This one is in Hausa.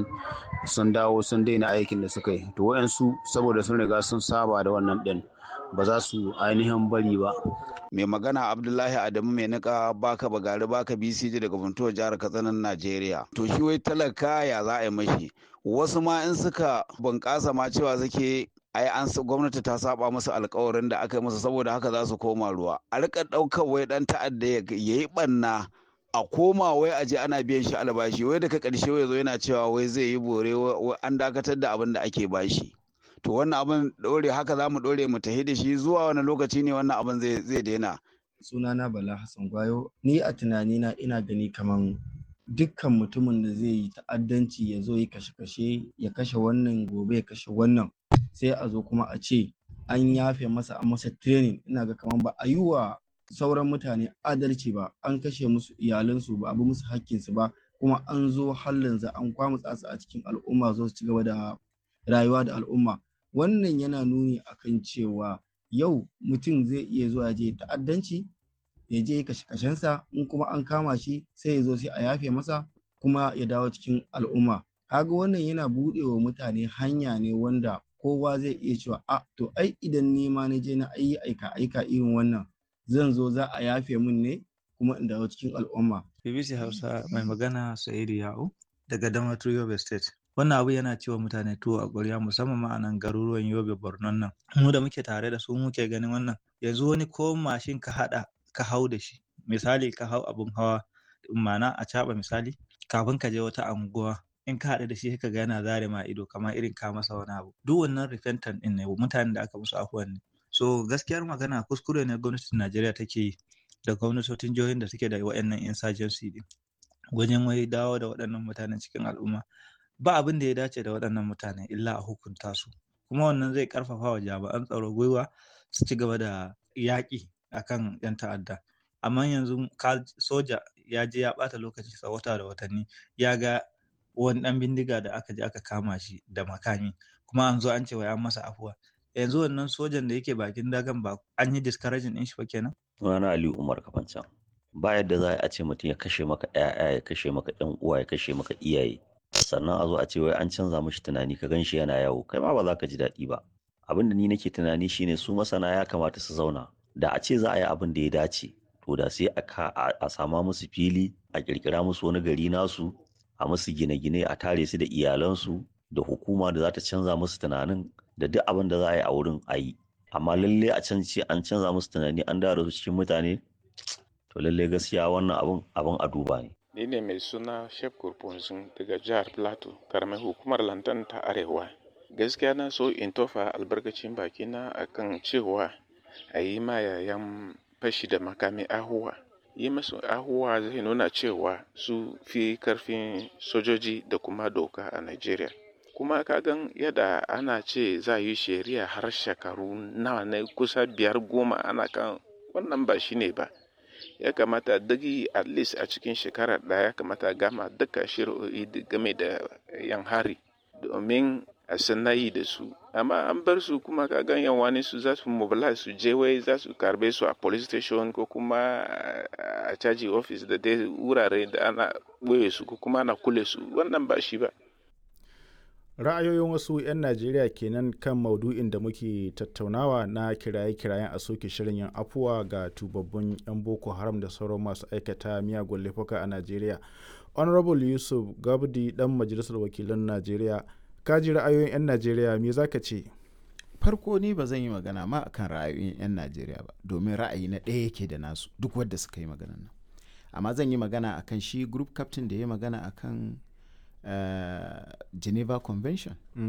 sun dawo sun daina aikin da suka yi. To wayansu saboda sun riga sun saba da wannan din ba za su ainihin bari ba. Mai magana Abdullahi Adamu mai nika baka bagari baka BCJ daga Funtuwa jihar Katsina Najeriya. To shi wai talaka ya za a yi mashi. Wasu ma in suka bunƙasa ma cewa suke ai an gwamnati ta saba musu alkawarin da aka yi musu saboda haka za su koma ruwa. A rika ɗaukar wai ɗan ta'adda ya yi ɓanna a koma wai a je ana biyan shi albashi wai daga ƙarshe wai zo yana cewa wai zai yi bore wai an dakatar da abin da ake bashi. To wannan abin ɗore haka za mu ɗore mu tahi da shi zuwa wani lokaci ne wannan abin zai daina. Sunana Bala Hassan Gwayo, ni a tunanina ina gani kaman dukkan mutumin da zai yi ta'addanci ya zo ya kashe-kashe ya kashe wannan gobe ya kashe wannan sai a zo kuma a ce an yafe masa an masa training. Ina ga kaman ba a yi wa sauran mutane adalci ba, an kashe musu iyalansu ba a bi musu hakkinsu ba, kuma an zo hallin za an kwamutsa su a cikin al'umma zo su ci gaba da rayuwa da al'umma. Wannan yana nuni akan cewa yau mutum zai iya zuwa je ta'addanci ya je kashe-kashensa, in kuma an kama shi sai ya zo sai a yafe masa kuma ya dawo cikin al'umma. Kaga wannan yana buɗe wa mutane hanya ne wanda kowa zai iya cewa to ai idan ni ma na je na yi aika irin wannan zan zo za a yafe min ne kuma in dawo cikin al'umma. BBC Hausa mai magana Sa'idu Ya'u daga Damaturu Yobe State. Wannan abu yana cewa mutane tuwo a ƙwarya musamman ma a nan garuruwan Yobe Borno nan. Mu da muke tare da su muke ganin wannan. Yanzu wani ko mashin ka haɗa ka hau da shi. Misali ka hau abun hawa ma'ana a caɓa misali kafin ka je wata anguwa in ka haɗu da shi ka ga yana zare ma ido kamar irin ka masa wani abu. Duk wannan repentant ɗin ne mutanen da aka musu afuwan ne. So gaskiyar magana kuskure ne gwamnatin Najeriya take yi da gwamnatocin jihohin da suke da waɗannan insurgency ɗin wajen wai dawo da waɗannan mutanen cikin al'umma. Ba abin da ya dace da waɗannan mutane illa a hukunta su, kuma wannan zai ƙarfafa wa jami'an tsaro gwiwa su ci gaba da yaƙi akan 'yan ta'adda. Amma yanzu soja ya je ya ɓata lokaci sa wata da watanni ya ga wani ɗan bindiga da aka je aka kama shi da makami kuma an zo an ce wai an masa afuwa. Yanzu wannan sojan da yake bakin dagan ba an yi discouraging ɗin shi ba kenan. Sunana Aliyu Umar Kafancan. Ba yadda za a ce mutum ya kashe maka ƴaƴa ya kashe maka ɗan uwa ya kashe maka iyaye sannan a zo a ce wai an canza mishi tunani ka ganshi yana yawo kai ma ba za ka ji daɗi ba. Abin da ni nake tunani shine su masana ya kamata su zauna da a ce za a yi abin da ya dace to da sai a sama musu fili a kirkira musu wani gari nasu a musu gine-gine a tare su da iyalansu da hukuma da za ta canza musu tunanin da duk abin da za a yi a wurin a yi. Amma lalle a can ce an canza musu tunani an dawo da su cikin mutane to lalle gaskiya wannan abin a duba ne. Ni ne mai suna Shep Kurfunzun daga jihar Plateau, karamar hukumar Lantan ta Arewa. Gaskiya na so in tofa albarkacin bakina akan cewa a yi ma yayan fashi da makami ahuwa. Yi masu ahuwa zai nuna cewa su fi karfin sojoji da kuma doka a Najeriya. Kuma kagan yadda ana ce za yi shari'a har shekaru nawa ne kusa 5-10 ana kan wannan ba shi ne ba. Ya kamata dagi at least a cikin shekara ɗaya ya kamata gama duka shari'o'i game da yan hari domin a sanayi da su. Amma an bar su kuma kagan yan wani su za su mobilize su je wai za su karbe su a police station ko kuma a caji office da dai wurare da ana ɓoye su ko kuma ana kule su. Wannan ba shi ba. Ra'ayoyin wasu 'yan Najeriya kenan kan maudu'in da muke tattaunawa na kiraye-kirayen a soke shirin yin afuwa ga tubabbun 'yan Boko Haram da sauran masu aikata miyagun laifuka a Najeriya. Honorable Yusuf Gabdi dan Majalisar Wakilan Najeriya, ka ji ra'ayoyin 'yan Najeriya me za ka ce? Farko ni ba zan yi magana ma akan ra'ayoyin 'yan Najeriya ba domin ra'ayi na ɗaya yake da nasu duk wadda suka yi maganan nan. Amma zan yi magana akan shi group captain da ya magana akan Geneva Convention.